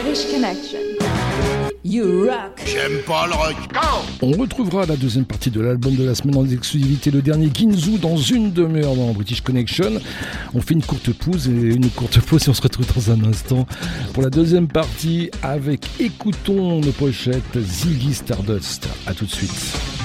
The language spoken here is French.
British Connection. You rock. J'aime pas le rock. Go. On retrouvera la deuxième partie de l'album de la semaine en exclusivité, le dernier Ginzu, dans une demi-heure dans British Connection. On fait une courte pause et on se retrouve dans un instant pour la deuxième partie avec Écoutons nos pochettes, Ziggy Stardust. A tout de suite.